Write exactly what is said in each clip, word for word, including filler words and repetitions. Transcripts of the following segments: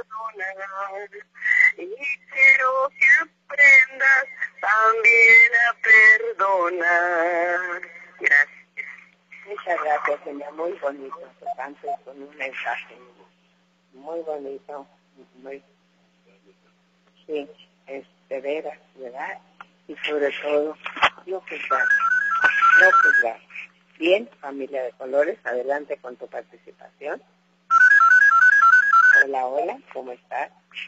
perdonar. Y quiero que aprendas también a perdonar. Gracias. Muchas gracias, señora. Muy bonito su canto y con un mensaje muy bonito. Muy... Sí, es de veras, ¿verdad? Y sobre todo, no juzgar, no juzgar. Bien, familia de colores, adelante con tu participación. Hola, hola, ¿cómo estás?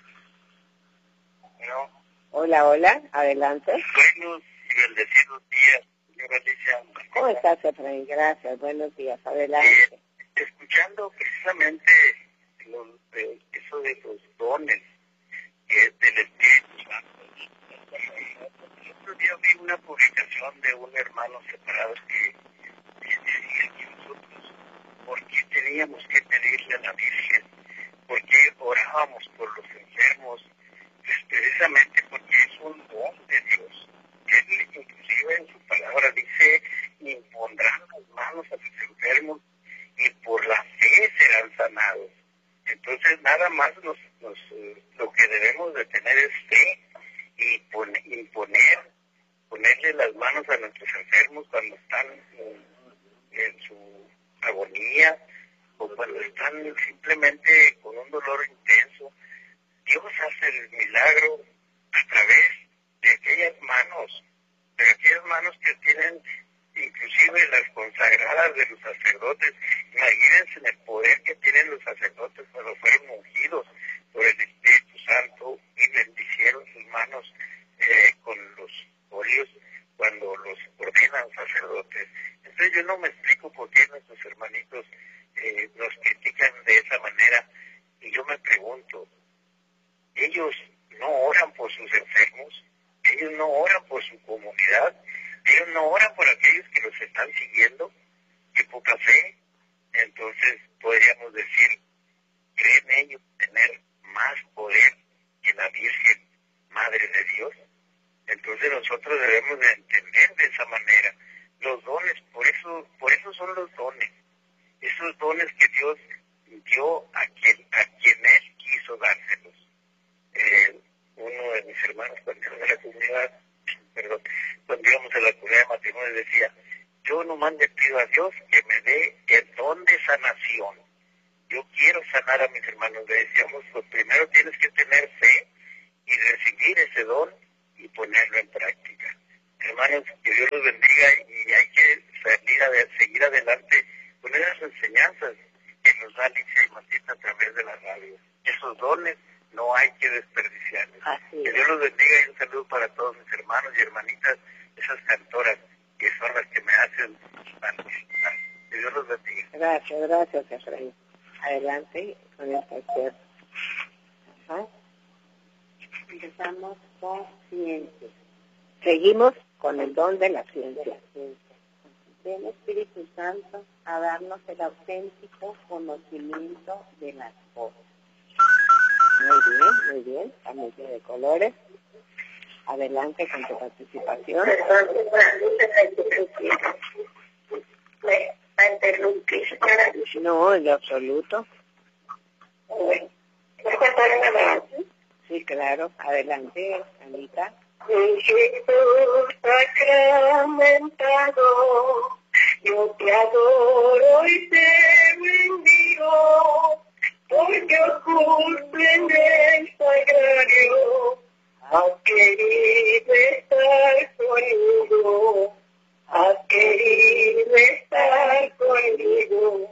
No. Hola, hola, adelante. Buenos y bendecidos días, señora Alicia. ¿Cómo estás, Efraín? Gracias, buenos días, adelante. Eh, escuchando precisamente los, eh, eso de los dones, que es del Espíritu Santo. El otro día vi una publicación de un hermano separado que, que decía que nosotros, ¿por qué teníamos que pedirle a la Virgen? ¿Por qué orábamos por los enfermos? Pues precisamente porque es un don de Dios. Él inclusive en su palabra dice, impondrán las manos a los enfermos y por la fe serán sanados. Entonces nada más nos, nos, lo que debemos de tener es fe y pone, imponer, ponerle las manos a nuestros enfermos cuando están en, en su agonía o cuando están simplemente con un dolor intenso. Dios hace el milagro a través de aquellas manos, de aquellas manos que tienen inclusive las consagradas de los sacerdotes. Imagínense en el poder que tienen los sacerdotes cuando fueron ungidos por el Espíritu Santo y bendicieron sus manos eh, con los óleos cuando los ordenan sacerdotes. Entonces yo no me explico por qué nuestros hermanitos eh, nos critican de esa manera, y yo me pregunto, ellos no oran por sus enfermos, ellos no oran por su comunidad, ellos no oran por aquellos que los están siguiendo. Qué poca fe. Entonces podríamos decir, ¿creen ellos tener más poder que la Virgen, Madre de Dios? Entonces nosotros debemos de entender de esa manera los dones. Por eso, por eso son los dones, esos dones que Dios dio a quien, a quien Él quiso dárselos. Eh, uno de mis hermanos cuando íbamos a la comunidad, perdón, cuando íbamos a la comunidad de matrimonio decía, yo nomás le pido a Dios que me dé el don de sanación. Yo quiero sanar a mis hermanos. Le decíamos, pues primero tienes que tener fe y recibir ese don y ponerlo en práctica. Hermanos, que Dios los bendiga, y hay que salir a seguir adelante con esas enseñanzas que nos da Alicia y Matita a través de la radio. Esos dones no hay que desperdiciarlos. Que Dios los bendiga, y un saludo para todos mis hermanos y hermanitas, esas cantoras que son las que me hacen participar. Que Dios los bendiga. Gracias, gracias, Efraín. Adelante con esta izquierda. Ajá. Empezamos con ciencia. Seguimos con el don de la ciencia. Ven Espíritu Santo a darnos el auténtico conocimiento de las cosas. Muy bien, muy bien, familia de colores. Adelante con tu participación. Perdón, ¿me va a interrumpir, señora? No, en lo absoluto. Bueno, ¿me cantar una canción? Sí, claro. Adelante, Anita. Jesús sacramentado, yo te adoro y te bendigo, porque oculto en